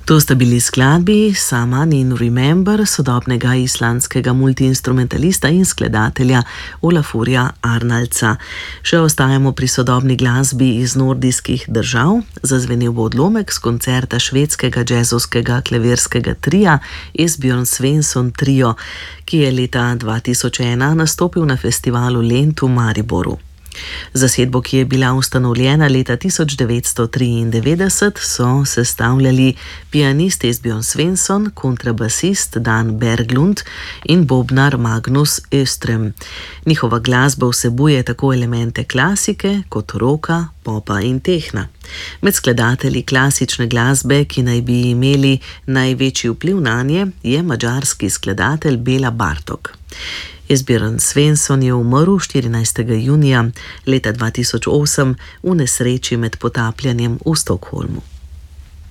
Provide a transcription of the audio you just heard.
To sta bili skladbi Saman in Remember sodobnega islandskega multiinstrumentalista in skladatelja Olafurja Arnaldsa. Še ostajamo pri sodobni glasbi iz nordijskih držav. Zazvenel bo odlomek s koncerta švedskega džezovskega klavirskega tria Esbjörn Svensson Trio, ki je leta 2001 nastopil na festivalu Lent v Mariboru. Zasedbo, ki je bila ustanovljena leta 1993, so sestavljali pianist Esbjörn Svensson, kontrabasist Dan Berglund in bobnar Magnus Öström. Njihova glasba vsebuje tako elemente klasike kot roka, popa in tehna. Med skladatelji klasične glasbe, ki naj bi imeli največji vpliv nanje, je madžarski skladatelj Bela Bartok. Esbjörn Svensson je umrl 14. junija leta 2008 v nesreči med potapljanjem v Stockholmu.